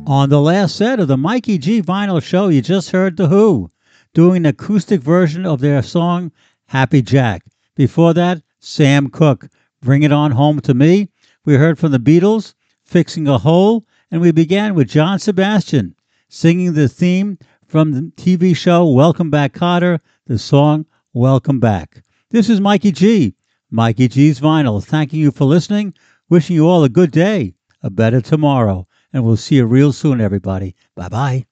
On the last set of the Mikey G Vinyl Show, you just heard The Who doing an acoustic version of their song Happy Jack. Before that, Sam Cooke, Bring It On Home to Me. We heard from the Beatles, Fixing a Hole, and we began with John Sebastian singing the theme from the TV show Welcome Back Kotter, the song Welcome Back. This is Mikey G, Mikey G's Vinyl, thanking you for listening, wishing you all a good day, a better tomorrow, and we'll see you real soon, everybody. Bye-bye.